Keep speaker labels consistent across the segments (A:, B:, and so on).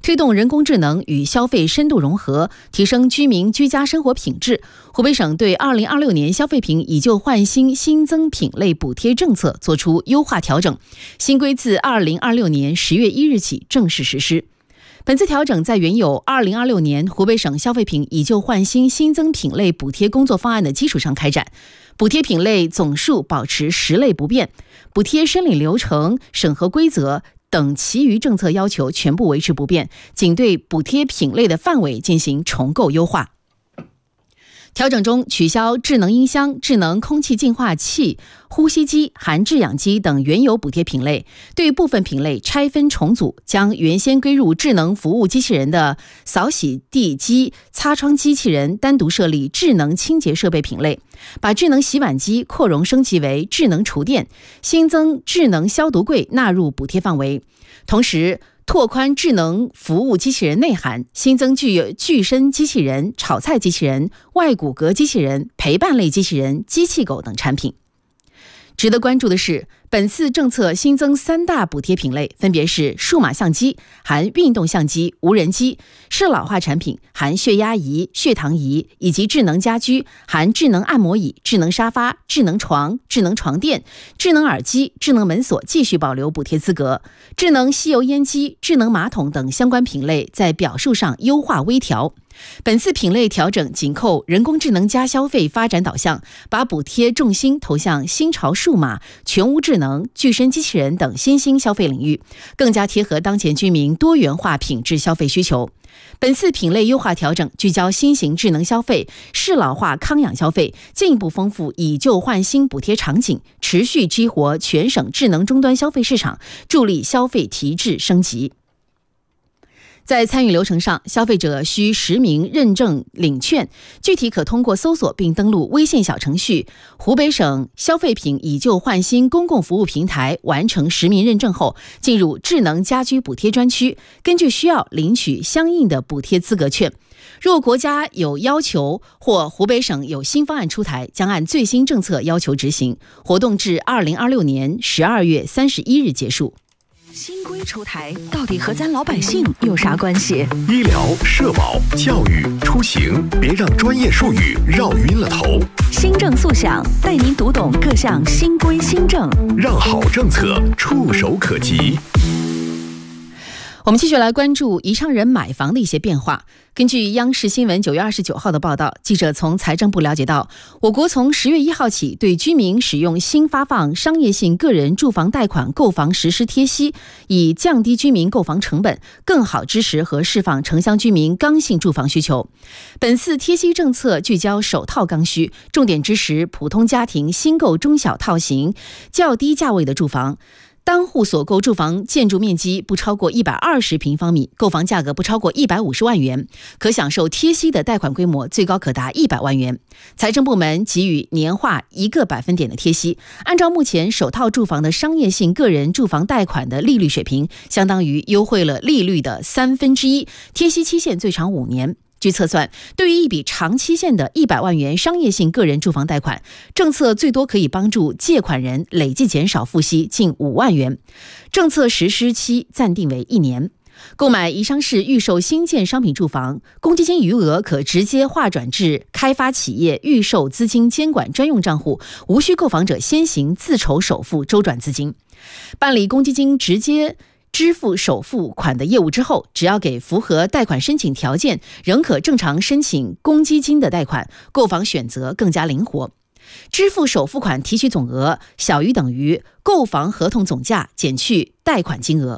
A: 推动人工智能与消费深度融合，提升居民居家生活品质。湖北省对2026年消费品以旧换新新增品类补贴政策作出优化调整，新规自2026年10月1日起正式实施。本次调整在原有2026年湖北省消费品以旧换新新增品类补贴工作方案的基础上开展，补贴品类总数保持10类不变，补贴申领流程、审核规则等其余政策要求全部维持不变，仅对补贴品类的范围进行重构优化。调整中取消智能音箱、智能空气净化器、呼吸机、含制氧机等原有补贴品类，对部分品类拆分重组，将原先归入智能服务机器人的扫洗地机、擦窗机器人单独设立智能清洁设备品类，把智能洗碗机扩容升级为智能厨电，新增智能消毒柜纳入补贴范围，同时拓宽智能服务机器人内涵，新增具身机器人、炒菜机器人、外骨骼机器人、陪伴类机器人、机器狗等产品。值得关注的是，本次政策新增3大补贴品类，分别是数码相机含运动相机、无人机，适老化产品含血压仪、血糖仪，以及智能家居含智能按摩椅、智能沙发、智能床、智能床垫、智能耳机、智能门锁继续保留补贴资格。智能吸油烟机、智能马桶等相关品类在表述上优化微调。本次品类调整紧扣人工智能加消费发展导向，把补贴重心投向新潮数码、全屋智能、具身机器人等新兴消费领域，更加贴合当前居民多元化品质消费需求。本次品类优化调整聚焦新型智能消费、适老化康养消费，进一步丰富以旧换新补贴场景，持续激活全省智能终端消费市场，助力消费提质升级。在参与流程上，消费者需实名认证领券，具体可通过搜索并登录微信小程序湖北省消费品以旧换新公共服务平台，完成实名认证后，进入智能家居补贴专区，根据需要领取相应的补贴资格券。若国家有要求或湖北省有新方案出台，将按最新政策要求执行。活动至2026年12月31日结束。
B: 新规出台，到底和咱老百姓有啥关系？
C: 医疗、社保、教育、出行，别让专业术语绕晕了头。
B: 新政速享，带您读懂各项新规新政，
C: 让好政策触手可及。
A: 我们继续来关注宜昌人买房的一些变化。根据央视新闻9月29号的报道，记者从财政部了解到，我国从10月1号起，对居民使用新发放商业性个人住房贷款购房实施贴息，以降低居民购房成本，更好支持和释放城乡居民刚性住房需求。本次贴息政策聚焦首套刚需，重点支持普通家庭新购中小套型、较低价位的住房。单户所购住房建筑面积不超过120平方米，购房价格不超过150万元，可享受贴息的贷款规模最高可达100万元。财政部门给予年化1个百分点的贴息，按照目前首套住房的商业性个人住房贷款的利率水平，相当于优惠了利率的1/3，贴息期限最长5年。据测算，对于一笔长期限的100万元商业性个人住房贷款，政策最多可以帮助借款人累计减少付息近5万元。政策实施期暂定为1年。购买宜昌市预售新建商品住房，公积金余额可直接划转至开发企业预售资金监管专用账户，无需购房者先行自筹首付周转资金。办理公积金直接支付首付款的业务之后，只要给符合贷款申请条件，仍可正常申请公积金的贷款，购房选择更加灵活。支付首付款提取总额小于等于购房合同总价减去贷款金额。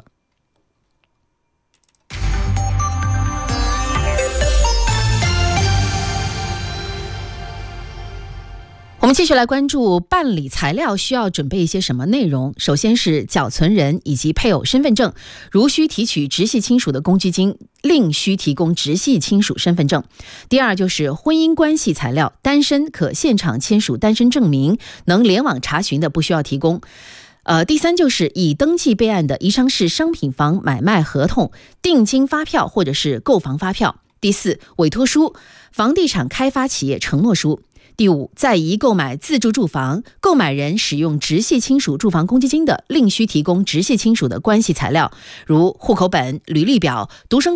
A: 我们继续来关注办理材料需要准备一些什么内容。首先是缴存人以及配偶身份证，如需提取直系亲属的公积金，另需提供直系亲属身份证。第二就是婚姻关系材料，单身可现场签署单身证明，能联网查询的不需要提供。第三就是已登记备案的宜昌市商品房买卖合同、定金发票或者是购房发票。第四，委托书、房地产开发企业承诺书。第五，在宜购买自住住房，购买人使用直系亲属住房公积金的，另需提供直系亲属的关系材料，如户口本、履历表、独生